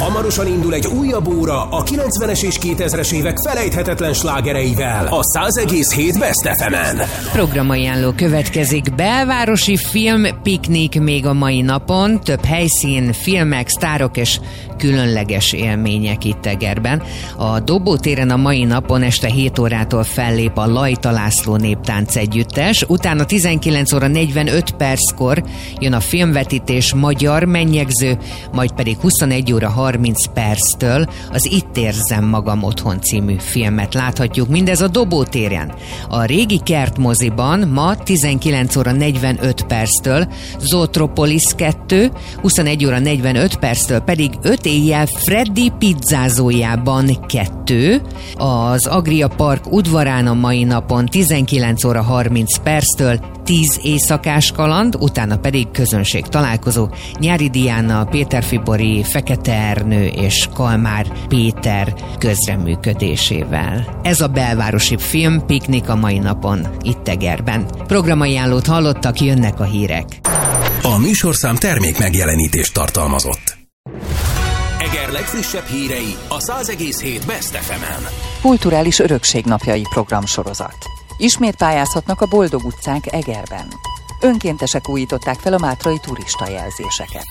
Hamarosan indul egy újabb óra a 90-es és 2000-es évek felejthetetlen slágereivel a 100,7 Best FM-en. Programajánló következik. Belvárosi filmpiknik még a mai napon. Több helyszín, filmek, sztárok és különleges élmények itt Egerben. A Dobótéren a mai napon este 7 órától fellép a Lajta László Néptánc Együttes, utána 19 óra 45 perckor jön a filmvetítés Magyar Mennyegző, majd pedig 21 óra 30 perctől az Itt érzem magam otthon című filmet láthatjuk. Mindez a Dobótéren. A régi kertmoziban ma 19 óra 45 perctől Zootropolis 2, 21 óra 45 perctől pedig 5 éjjel Freddy pizzázójában 2, az Agria Park udvarán a mai napon 19 óra 30 perctől 10 éjszakás kaland, utána pedig közönség találkozó Nyári Diana, Péter Fibori, Fekete Ernő és Kalmár Péter közreműködésével. Ez a belvárosi filmpiknik a mai napon itt Egerben. Programajánlót hallottak, jönnek a hírek. A műsorszám termék megjelenítést tartalmazott. Eger legfrissebb hírei a 100,7 Best FM-en. Kulturális örökség napjai programsorozat. Ismét pályázhatnak a Boldog utcák Egerben. Önkéntesek újították fel a mátrai turistajelzéseket.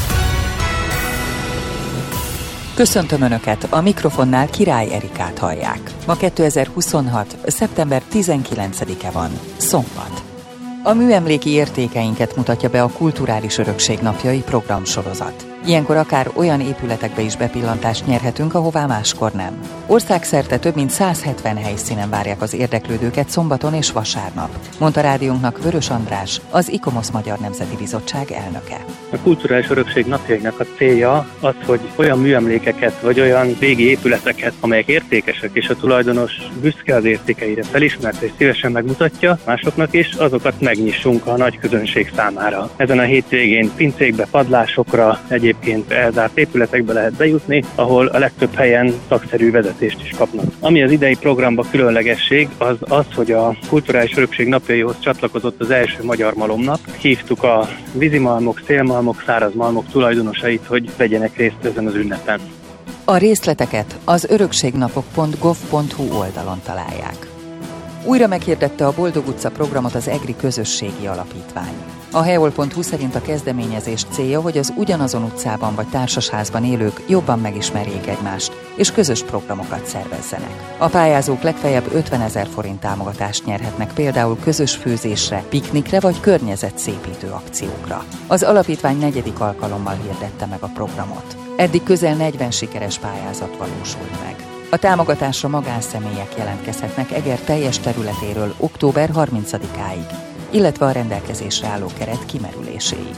Köszöntöm Önöket, a mikrofonnál Király Erikát hallják. Ma 2026. szeptember 19-e van, szombat. A műemléki értékeinket mutatja be a Kulturális Örökség napjai programsorozat. Ilyenkor akár olyan épületekbe is bepillantást nyerhetünk, ahová máskor nem. Országszerte több mint 170 helyszínen várják az érdeklődőket szombaton és vasárnap, mondta rádiónknak Vörös András, az ICOMOS Magyar Nemzeti Bizottság elnöke. A Kulturális Örökség napjainak a célja az, hogy olyan műemlékeket vagy olyan régi épületeket, amelyek értékesek és a tulajdonos büszke az értékeire, felismerte és szívesen megmutatja másoknak is, azokat megnyissunk a nagy közönség számára. Ezen a hétvégén pincékbe, padlásokra, egyébként elzárt épületekbe lehet bejutni, ahol a legtöbb helyen szakszerű vezetést is kapnak. Ami az idei programban különlegesség, az, hogy a Kulturális Örökség napjaihoz csatlakozott az első magyar malomnap. Hívtuk a vízimalmok, szélmalmok, szárazmalmok tulajdonosait, hogy vegyenek részt ezen az ünnepen. A részleteket az örökségnapok.gov.hu oldalon találják. Újra meghirdette a Boldog utca programot az Egri Közösségi Alapítvány. A heol.hu szerint a kezdeményezés célja, hogy az ugyanazon utcában vagy társasházban élők jobban megismerjék egymást, és közös programokat szervezzenek. A pályázók legfeljebb 50 000 forint támogatást nyerhetnek például közös főzésre, piknikre vagy környezetszépítő akciókra. Az alapítvány 4. alkalommal hirdette meg a programot. Eddig közel 40 sikeres pályázat valósult meg. A támogatásra magánszemélyek jelentkezhetnek Eger teljes területéről október 30-áig, illetve a rendelkezésre álló keret kimerüléséig.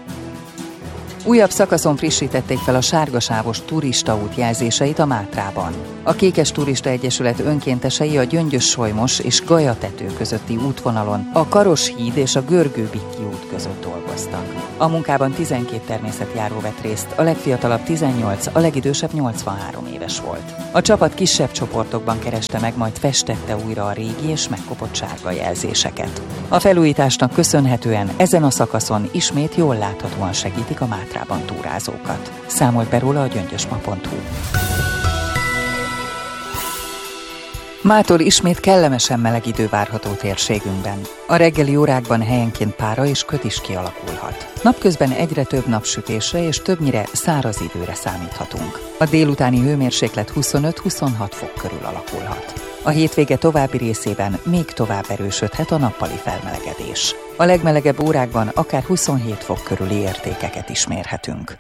Újabb szakaszon frissítették fel a sárgasávos turistaút jelzéseit a Mátrában. A Kékes Turista Egyesület önkéntesei a Gyöngyös-Solymos és Galyatető közötti útvonalon a Karos híd és a Görgő-Bikki út között dolgoztak. A munkában 12 természetjáró vett részt, a legfiatalabb 18, a legidősebb 83 éves volt. A csapat kisebb csoportokban kereste meg, majd festette újra a régi és megkopott sárga jelzéseket. A felújításnak köszönhetően ezen a szakaszon ismét jól láthatóan segítik a Mátrában túrázókat. Számolt be róla a gyöngyösma.hu. Mától ismét kellemesen meleg idő várható térségünkben. A reggeli órákban helyenként pára és köd is kialakulhat. Napközben egyre több napsütésre és többnyire száraz időre számíthatunk. A délutáni hőmérséklet 25-26 fok körül alakulhat. A hétvége további részében még tovább erősödhet a nappali felmelegedés. A legmelegebb órákban akár 27 fok körüli értékeket is mérhetünk.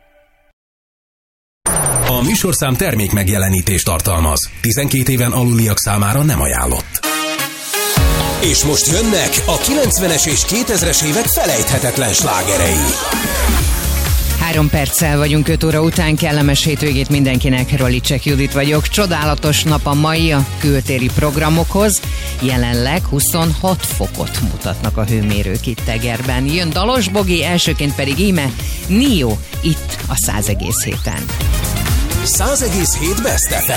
A műsorszám termék megjelenítést tartalmaz. 12 éven aluliak számára nem ajánlott. És most jönnek a 90-es és 2000-es évek felejthetetlen slágerei. 3 perccel vagyunk 5 óra után, kellemes hétvégét mindenkinek, Rolicek Judit vagyok. Csodálatos nap a mai a kültéri programokhoz. Jelenleg 26 fokot mutatnak a hőmérők itt Egerben. Jön Dalos Bogi, elsőként pedig íme Nio itt a 100,7-en. 100,7 Best FM.